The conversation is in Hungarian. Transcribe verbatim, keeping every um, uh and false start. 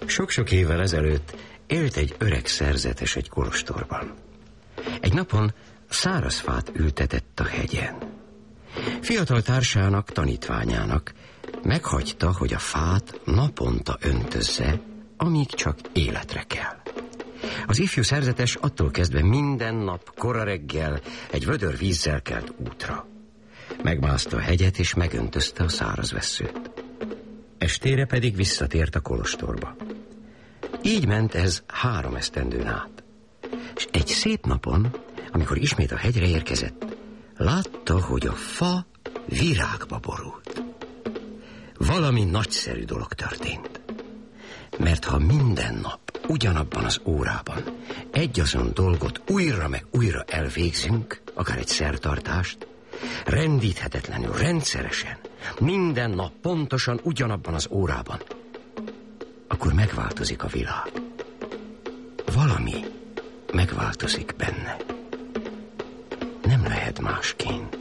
Sok-sok évvel ezelőtt élt egy öreg szerzetes egy kolostorban. Egy napon száraz fát ültetett a hegyen. Fiatal társának, tanítványának meghagyta, hogy a fát naponta öntözze, amíg csak életre kell. Az ifjú szerzetes attól kezdve minden nap kora reggel egy vödör vízzel kelt útra. Megmászta a hegyet és megöntözte a száraz vesszőt. Estére pedig visszatért a kolostorba. Így ment ez három esztendőn át. És egy szép napon, amikor ismét a hegyre érkezett, látta, hogy a fa virágba borult. Valami nagyszerű dolog történt. Mert ha minden nap ugyanabban az órában egyazon dolgot újra meg újra elvégzünk, akár egy szertartást, rendíthetetlenül, rendszeresen, minden nap pontosan ugyanabban az órában, akkor megváltozik a világ. Valami megváltozik benne. Nem lehet másként.